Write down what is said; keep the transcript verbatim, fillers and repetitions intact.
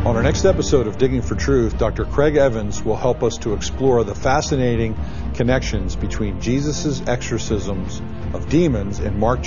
On our next episode of Digging for Truth, Doctor Craig Evans will help us to explore the fascinating connections between Jesus' exorcisms of demons in Mark